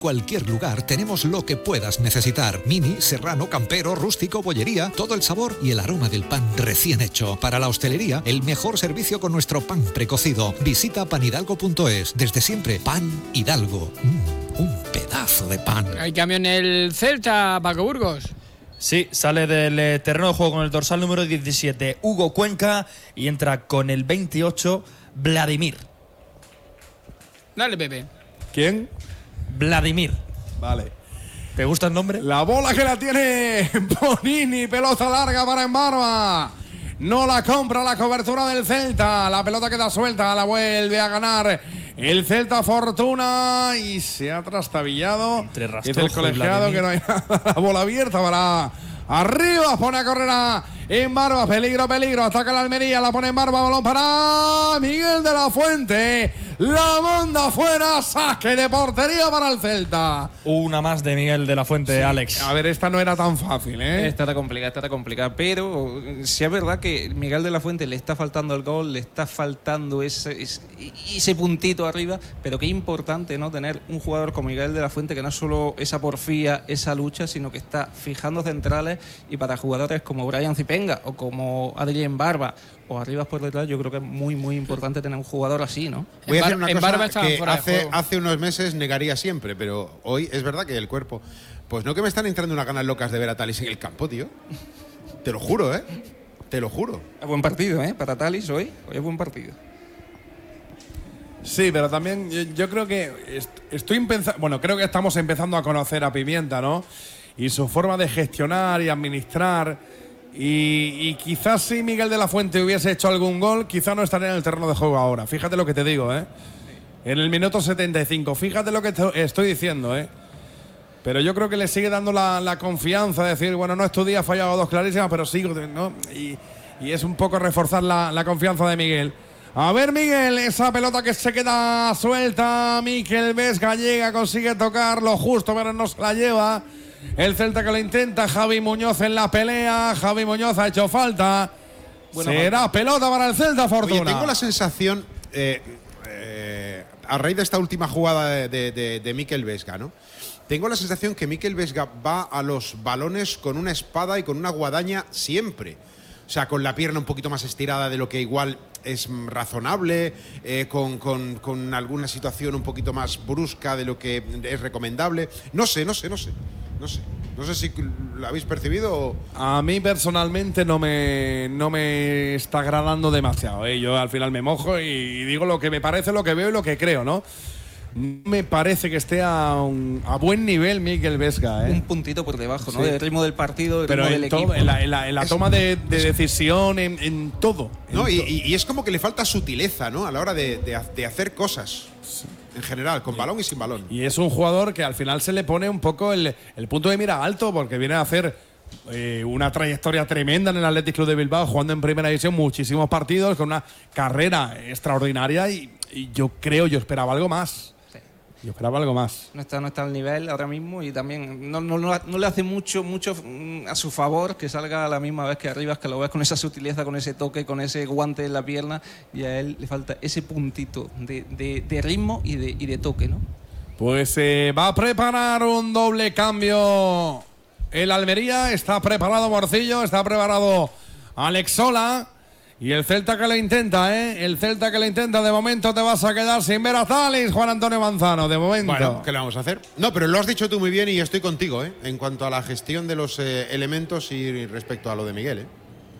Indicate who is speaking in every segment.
Speaker 1: Cualquier lugar tenemos lo que puedas necesitar. Mini, serrano, campero, rústico, bollería, todo el sabor y el aroma del pan recién hecho. Para la hostelería, el mejor servicio con nuestro pan precocido. Visita panhidalgo.es. Desde siempre, Pan Hidalgo. Un pedazo de pan.
Speaker 2: Hay cambio en el Celta, Paco Burgos.
Speaker 3: Sí, sale del terreno de juego con el dorsal número 17, Hugo Cuenca, y entra con el 28, Vladimir.
Speaker 2: Dale, Pepe.
Speaker 4: ¿Quién?
Speaker 3: Vladimir.
Speaker 4: Vale.
Speaker 3: ¿Te gusta el nombre?
Speaker 4: La bola que la tiene Bonini, pelota larga para Embarba. No la compra la cobertura del Celta. La pelota queda suelta, la vuelve a ganar el Celta Fortuna y se ha trastabillado. Dice el colegiado que no hay nada. La bola abierta para arriba, pone a correr a Embarba, peligro, ataca la Almería, la pone Embarba, balón para Miguel de la Fuente. La manda fuera, saque de portería para el Celta.
Speaker 3: Una más de Miguel de la Fuente, sí. Alex.
Speaker 4: A ver, esta no era tan fácil, ¿eh?
Speaker 5: Esta está complicada, pero sí es verdad que Miguel de la Fuente le está faltando el gol, le está faltando ese puntito arriba, pero qué importante, ¿no? Tener un jugador como Miguel de la Fuente que no es solo esa porfía, esa lucha, sino que está fijando centrales, y para jugadores como Brian Cipenga o como Adrián Barba o arriba por detrás, yo creo que es muy, muy importante tener un jugador así, ¿no?
Speaker 6: Voy a hacer una cosa que hace unos meses negaría siempre, pero hoy es verdad que el cuerpo... Pues no, que me están entrando unas ganas locas de ver a Talis en el campo, tío. Te lo juro, ¿eh? Te lo juro.
Speaker 5: Es buen partido, ¿eh? Para Talis hoy es buen partido.
Speaker 4: Sí, pero también yo creo que creo que estamos empezando a conocer a Pimienta, ¿no? Y su forma de gestionar y administrar. Y quizás si Miguel de la Fuente hubiese hecho algún gol, quizás no estaría en el terreno de juego ahora. Fíjate lo que te digo, ¿eh? En el minuto 75. Fíjate lo que estoy diciendo, ¿eh? Pero yo creo que le sigue dando la confianza de decir, bueno, no es tu día, he fallado dos clarísimas, pero sigo, ¿no? Y es un poco reforzar la confianza de Miguel. A ver, Miguel, esa pelota que se queda suelta. Mikel Vesga llega, consigue tocarlo justo, pero no se la lleva. El Celta que lo intenta, Javi Muñoz en la pelea. Javi Muñoz ha hecho falta. Será pelota para el Celta Fortuna.
Speaker 6: Oye, tengo la sensación, a raíz de esta última jugada de Mikel Vesga, ¿no? Tengo la sensación que Mikel Vesga va a los balones con una espada y con una guadaña siempre. O sea, con la pierna un poquito más estirada de lo que igual es razonable, con alguna situación un poquito más brusca de lo que es recomendable. No sé si lo habéis percibido o...
Speaker 4: A mí personalmente no me está agradando demasiado, ¿eh? Yo al final me mojo y digo lo que me parece, lo que veo y lo que creo, ¿no? No me parece que esté a buen nivel Mikel Vesga, ¿eh?
Speaker 5: Un puntito por debajo, ¿no?
Speaker 4: Sí.
Speaker 5: Del ritmo del partido, del
Speaker 4: pero
Speaker 5: ritmo del equipo.
Speaker 4: En la toma de decisión, en todo.
Speaker 6: No, y es como que le falta sutileza, ¿no? A la hora de hacer cosas. En general, con balón y sin balón.
Speaker 4: Y es un jugador que al final se le pone un poco el punto de mira alto, porque viene a hacer una trayectoria tremenda en el Athletic Club de Bilbao, jugando en primera división muchísimos partidos, con una carrera extraordinaria, y yo esperaba algo más. Yo esperaba algo más.
Speaker 5: No está al nivel ahora mismo, y también no le hace mucho a su favor que salga a la misma vez que Arribas, que lo ves con esa sutileza, con ese toque, con ese guante en la pierna, y a él le falta ese puntito de ritmo y de toque, ¿no?
Speaker 4: Pues va a preparar un doble cambio el Almería. Está preparado Morcillo, está preparado Alex Sola. Y el Celta que lo intenta, ¿eh? El Celta que lo intenta. De momento te vas a quedar sin ver a Talis, Juan Antonio Manzano. De momento.
Speaker 6: Bueno, ¿qué le vamos a hacer? No, pero lo has dicho tú muy bien y estoy contigo, ¿eh? En cuanto a la gestión de los elementos y respecto a lo de Miguel, ¿eh?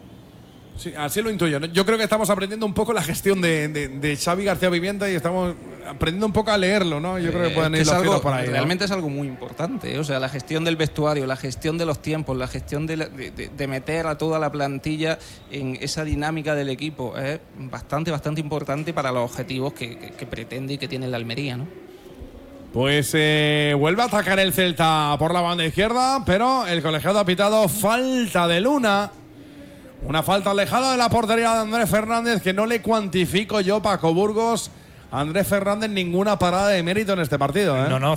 Speaker 4: Sí, así lo intuyo. Yo creo que estamos aprendiendo un poco la gestión de Xavi García Pimienta y estamos aprendiendo un poco a leerlo, ¿no? Yo creo que pueden ir los tiros por ahí, ¿no?
Speaker 5: Realmente es algo muy importante, ¿eh? O sea, la gestión del vestuario, la gestión de los tiempos, la gestión de meter a toda la plantilla en esa dinámica del equipo es bastante importante para los objetivos que pretende y que tiene la Almería, ¿no?
Speaker 4: Pues vuelve a atacar el Celta por la banda izquierda, pero el colegiado ha pitado falta de Luna. Una falta alejada de la portería de Andrés Fernández, que no le cuantifico yo, Paco Burgos. Andrés Fernández, ninguna parada de mérito en este partido, ¿eh?
Speaker 3: No,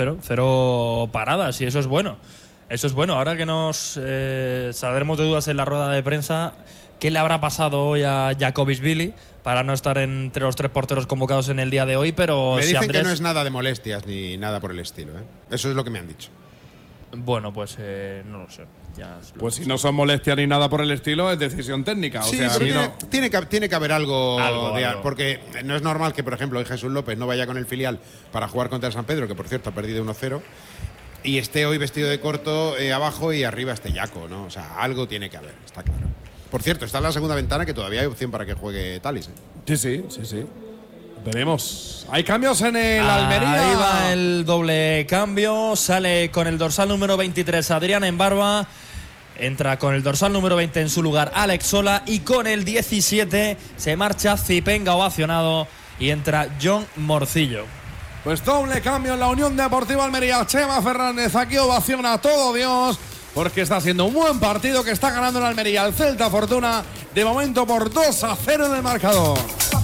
Speaker 3: cero paradas, y eso es bueno. Eso es bueno. Ahora que nos saldremos de dudas en la rueda de prensa, qué le habrá pasado hoy a Jacobisvili para no estar entre los 3 porteros convocados en el día de hoy, pero
Speaker 6: Me
Speaker 3: si
Speaker 6: dicen
Speaker 3: Andrés…
Speaker 6: que no es nada de molestias ni nada por el estilo, ¿eh? Eso es lo que me han dicho.
Speaker 3: Bueno, pues no lo sé.
Speaker 4: Pues si no son molestias ni nada por el estilo, es decisión técnica.
Speaker 6: Sí,
Speaker 4: o sea,
Speaker 6: pero
Speaker 4: a mí no.
Speaker 6: tiene que haber algo,
Speaker 3: Algo.
Speaker 6: porque no es normal que, por ejemplo, hoy Jesús López no vaya con el filial para jugar contra el San Pedro, que por cierto ha perdido 1-0, y esté hoy vestido de corto abajo y arriba esté Yaco, ¿no? O sea, algo tiene que haber, está claro. Por cierto, está en la segunda ventana que todavía hay opción para que juegue Talis, ¿eh?
Speaker 4: Sí. Veremos. Hay cambios en el Almería.
Speaker 3: Ahí va el doble cambio. Sale con el dorsal número 23 Adrián Embarba. Entra con el dorsal número 20 en su lugar Alex Sola. Y con el 17 se marcha Zipenga ovacionado. Y entra John Morcillo.
Speaker 4: Pues doble cambio en la Unión Deportiva Almería. Chema Fernández aquí ovaciona a todo Dios, porque está siendo un buen partido que está ganando en Almería. El Celta Fortuna, de momento por 2-0 en el marcador.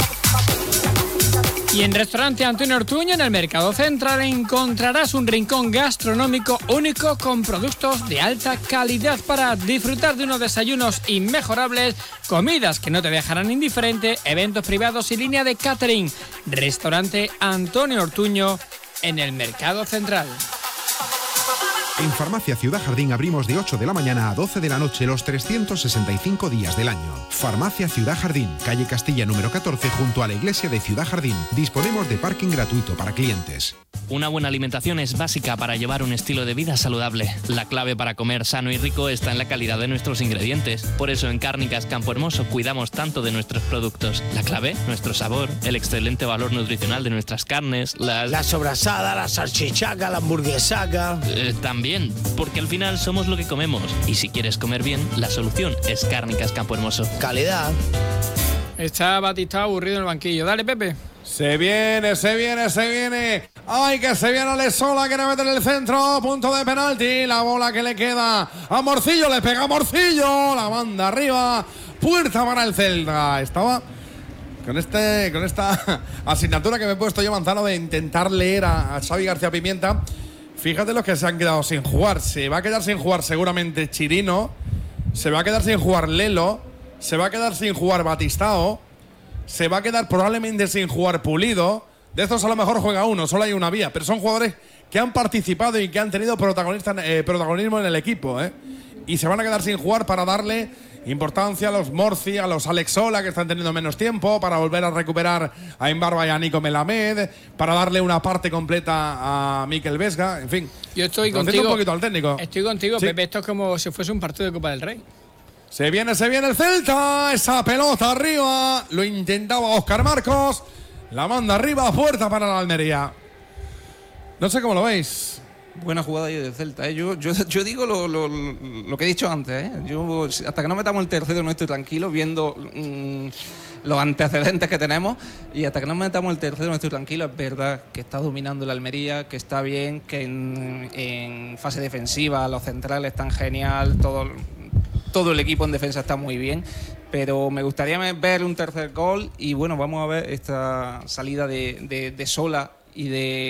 Speaker 2: Y en Restaurante Antonio Ortuño, en el Mercado Central, encontrarás un rincón gastronómico único con productos de alta calidad para disfrutar de unos desayunos inmejorables, comidas que no te dejarán indiferente, eventos privados y línea de catering. Restaurante Antonio Ortuño, en el Mercado Central.
Speaker 7: En Farmacia Ciudad Jardín abrimos de 8 de la mañana a 12 de la noche los 365 días del año. Farmacia Ciudad Jardín, calle Castilla número 14 junto a la iglesia de Ciudad Jardín. Disponemos de parking gratuito para clientes.
Speaker 8: Una buena alimentación es básica para llevar un estilo de vida saludable. La clave para comer sano y rico está en la calidad de nuestros ingredientes. Por eso en Cárnicas Campo Hermoso cuidamos tanto de nuestros productos. La clave, nuestro sabor, el excelente valor nutricional de nuestras carnes,
Speaker 9: la sobrasada, la salchichaca, la hamburguesaca…
Speaker 8: También, porque al final somos lo que comemos. Y si quieres comer bien, la solución es Cárnicas Campo Hermoso.
Speaker 9: Calidad.
Speaker 2: Está Batista aburrido en el banquillo. Dale, Pepe.
Speaker 4: Se viene. ¡Ay, que se viene Alex Sola! Quiere meter el centro. Punto de penalti. La bola que le queda a Morcillo. Le pega a Morcillo. La manda arriba. Puerta para el Celta. Estaba con esta asignatura que me he puesto yo, Manzano, de intentar leer a Xavi García Pimienta. Fíjate los que se han quedado sin jugar. Se va a quedar sin jugar seguramente Chirino. Se va a quedar sin jugar Lelo. Se va a quedar sin jugar Batistao. Se va a quedar probablemente sin jugar Pulido. De estos a lo mejor juega uno, solo hay una vía. Pero son jugadores que han participado y que han tenido protagonismo en el equipo, ¿eh? Y se van a quedar sin jugar para darle importancia a los Morci, a los Alex Sola, que están teniendo menos tiempo, para volver a recuperar a Embarba y a Nico Melamed, para darle una parte completa a Mikel Vesga, en fin.
Speaker 2: Yo estoy contigo.
Speaker 4: Un poquito al técnico.
Speaker 2: Estoy contigo,
Speaker 4: Sí.
Speaker 2: Pepe. Esto es como si fuese un partido de Copa del Rey.
Speaker 4: Se viene el Celta. Esa pelota arriba. Lo intentaba Óscar Marcos. La manda arriba a puerta para la Almería. No sé cómo lo veis.
Speaker 5: Buena jugada ahí del Celta, ¿eh? Yo digo lo que he dicho antes, ¿eh? Yo, hasta que no metamos el tercero, no estoy tranquilo, viendo los antecedentes que tenemos. Y hasta que no metamos el tercero, no estoy tranquilo. Es verdad que está dominando la Almería, que está bien, que en fase defensiva los centrales están genial, todo el equipo en defensa está muy bien. Pero me gustaría ver un tercer gol. Y bueno, vamos a ver esta salida de Sola y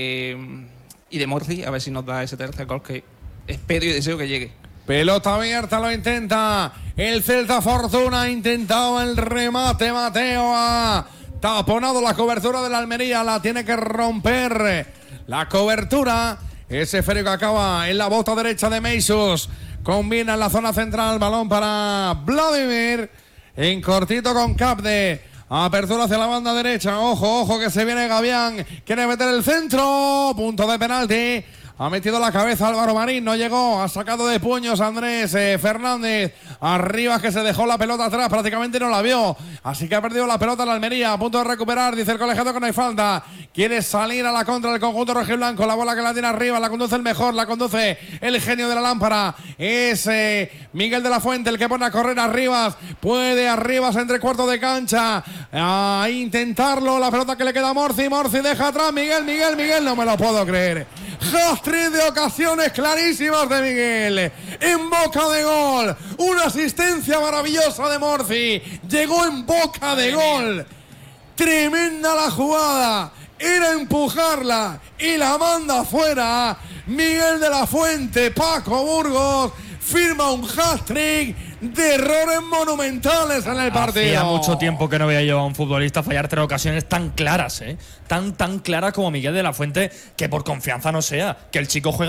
Speaker 5: de Morci, a ver si nos da ese tercer gol que espero y deseo que llegue.
Speaker 4: Pelota abierta, lo intenta el Celta Fortuna. Intentaba el remate Mateo. Ha taponado la cobertura de la Almería. La tiene que romper la cobertura. Ese esférico acaba en la bota derecha de Meisus. Combina en la zona central. Balón para Vladimir. En cortito con Capde. Apertura hacia la banda derecha. Ojo que se viene Gavián. Quiere meter el centro. Punto de penalti. Ha metido la cabeza Álvaro Marín, no llegó, ha sacado de puños Andrés Fernández. Arriba, que se dejó la pelota atrás, prácticamente no la vio. Así que ha perdido la pelota la Almería, a punto de recuperar, dice el colegiado que no hay falta. Quiere salir a la contra del conjunto rojiblanco, la bola que la tiene arriba, la conduce el mejor, la conduce el genio de la lámpara. Es Miguel de la Fuente el que pone a correr a Rivas. Puede a Rivas entre cuartos de cancha a intentarlo, la pelota que le queda a Morci deja atrás, Miguel, no me lo puedo creer. Hat-trick de ocasiones clarísimas de Miguel. En boca de gol. Una asistencia maravillosa de Morci. Llegó en boca de gol. Tremenda la jugada. Era empujarla y la manda afuera. Miguel de la Fuente, Paco Burgos, firma un hat-trick de errores monumentales en el partido.
Speaker 3: Hacía mucho tiempo que no veía yo a un futbolista fallar 3 ocasiones tan claras, tan claras como Miguel de la Fuente, que por confianza no sea, que el chico juega